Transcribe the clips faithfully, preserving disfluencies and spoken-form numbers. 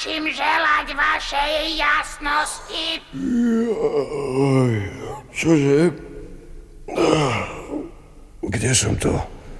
čím želať vašej jasnosti? Oj, čože? Kde som to?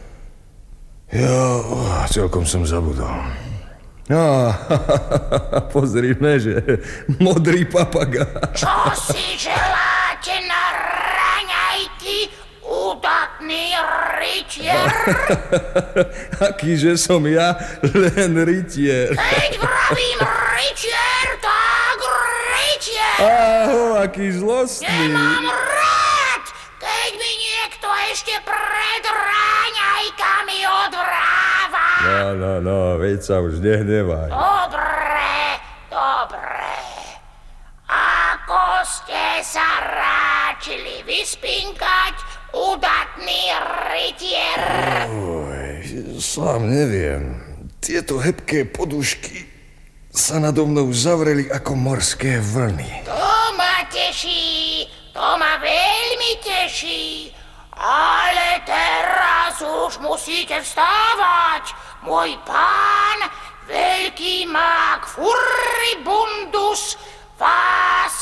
Ja celkom som zabudol. Á, pozrime, že modrý papaga. Čo si želáte na raňajky, udatný rytier? Akýže som ja len rytier. Keď vravím rytier, tak rytier. Áho, aký zlostný. Nemám rád, keď mi niekto ešte pred raňajkami odvráva. No, no, no, veď sa už nehnevaj. Dobre, dobre. Ako ste sa ráčili vyspinkať, udatný rytier? Oj, sám neviem. Tieto hebké podušky sa nado mnou zavreli ako morské vlny. To ma teší, to ma veľmi teší. Ale teraz už musíte vstávať. Môj pán, veľký mák Furibundus, vás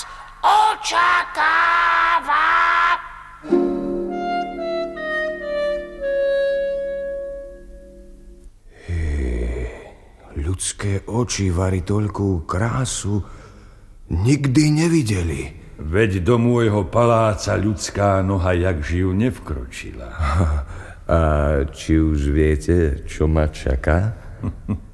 očakáva. Ľudské oči vari toľkú krásu nikdy nevideli. Veď do môjho paláca ľudská noha jak živ nevkročila. A či už viete, čo ma čaká?